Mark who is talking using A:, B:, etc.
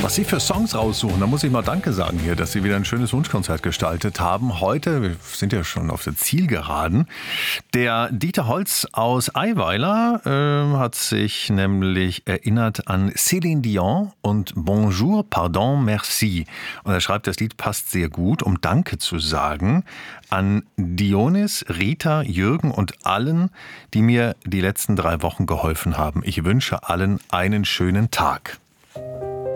A: Was Sie für Songs raussuchen, da muss ich mal Danke sagen hier, dass Sie wieder ein schönes Wunschkonzert gestaltet haben. Heute, wir sind ja schon auf der Zielgeraden, der Dieter Holz aus Eiweiler hat sich nämlich erinnert an Céline Dion und Bonjour, Pardon, Merci. Und er schreibt, das Lied passt sehr gut, um Danke zu sagen an Dionis, Rita, Jürgen und allen, die mir die letzten 3 Wochen geholfen haben. Ich wünsche allen einen schönen Tag.